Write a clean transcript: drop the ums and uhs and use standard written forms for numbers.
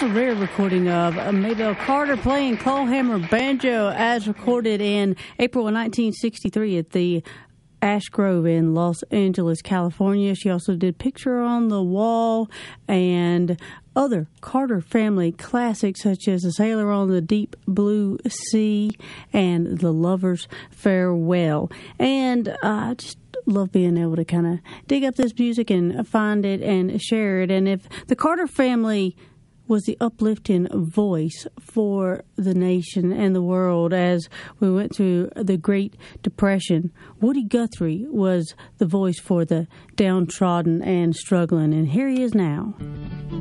a rare recording of Maybelle Carter playing clawhammer banjo as recorded in April of 1963 at the Ash Grove in Los Angeles, California. She also did Picture on the Wall and other Carter family classics such as A Sailor on the Deep Blue Sea and The Lover's Farewell. And I just love being able to kind of dig up this music and find it and share it. And if the Carter family was the uplifting voice for the nation and the world as we went through the Great Depression, Woody Guthrie was the voice for the downtrodden and struggling, and here he is now.